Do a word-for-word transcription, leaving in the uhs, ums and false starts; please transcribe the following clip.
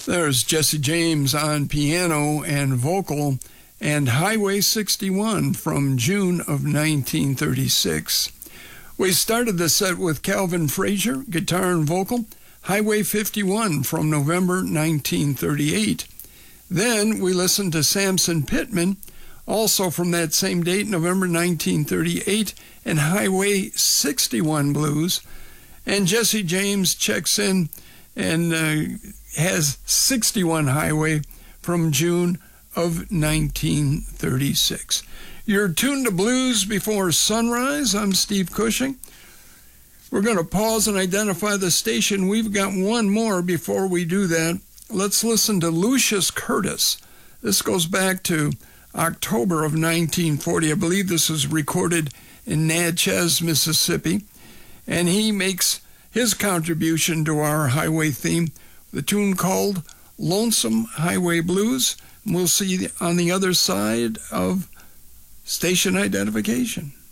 There's Jesse James on piano and vocal, and Highway sixty-one from June of nineteen thirty-six. We started the set with Calvin Frazier, guitar and vocal, Highway fifty-one from November nineteen thirty-eight. Then we listened to Samson Pittman, also from that same date, November nineteen thirty-eight, and Highway sixty-one Blues. And Jesse James checks in and uh, has sixty-one Highway from June of nineteen thirty-six. You're tuned to Blues Before Sunrise. I'm Steve Cushing. We're going to pause and identify the station. We've got one more before we do that. Let's listen to Lucius Curtis. This goes back to October of nineteen forty. I believe this was recorded in Natchez, Mississippi. And he makes his contribution to our highway theme, the tune called Lonesome Highway Blues. And we'll see on the other side of station identification.